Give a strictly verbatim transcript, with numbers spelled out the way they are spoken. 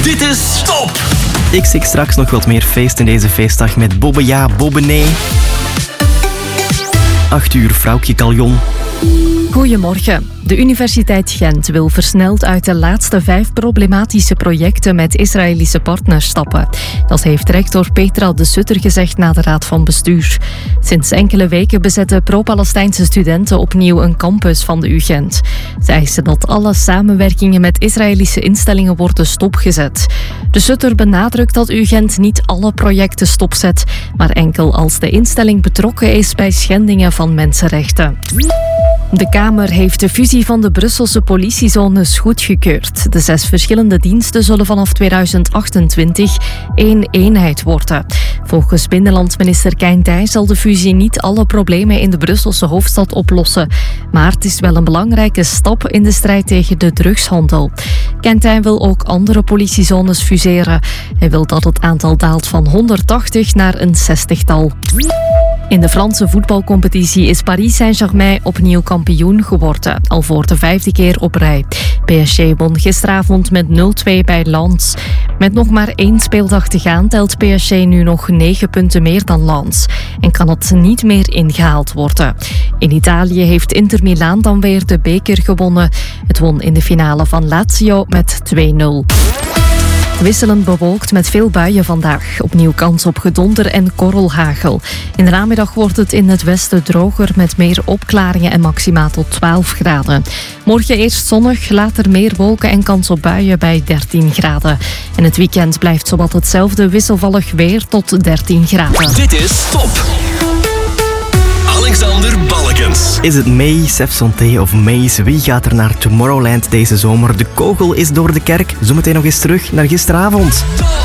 Dit is Top! Ik zie straks nog wat meer feest in deze feestdag met Bobbe ja, Bobbe nee. acht uur Vrouwtje Kaljon. Goedemorgen. De Universiteit Gent wil versneld uit de laatste vijf problematische projecten met Israëlische partners stappen. Dat heeft rector Petra de Sutter gezegd na de Raad van Bestuur. Sinds enkele weken bezetten pro-Palestijnse studenten opnieuw een campus van de U Gent. Ze eisen dat alle samenwerkingen met Israëlische instellingen worden stopgezet. De Sutter benadrukt dat U Gent niet alle projecten stopzet, maar enkel als de instelling betrokken is bij schendingen van mensenrechten. De Kamer heeft de fusie van de Brusselse politiezones goedgekeurd. De zes verschillende diensten zullen vanaf tweeduizend achtentwintig één eenheid worden. Volgens binnenlandminister Kijn Thij zal de fusie niet alle problemen in de Brusselse hoofdstad oplossen. Maar het is wel een belangrijke stap in de strijd tegen de drugshandel. Kijn Thij wil ook andere politiezones fuseren. Hij wil dat het aantal daalt van honderdtachtig naar een zestigtal. In de Franse voetbalcompetitie is Paris Saint-Germain opnieuw kampioen geworden, al voor de vijfde keer op rij. P S G won gisteravond met nul twee bij Lens. Met nog maar één speeldag te gaan telt P S G nu nog negen punten meer dan Lens en kan het niet meer ingehaald worden. In Italië heeft Inter Milaan dan weer de beker gewonnen. Het won in de finale van Lazio met twee nul. Wisselend bewolkt met veel buien vandaag. Opnieuw kans op gedonder en korrelhagel. In de namiddag wordt het in het westen droger met meer opklaringen en maximaal tot twaalf graden. Morgen eerst zonnig, later meer wolken en kans op buien bij dertien graden. En het weekend blijft zowat hetzelfde wisselvallig weer tot dertien graden. Dit is Top! Alexander Balkens. Is het May, Sef Santé of Maze? Wie gaat er naar Tomorrowland deze zomer? De kogel is door de kerk. Zometeen nog eens terug naar gisteravond.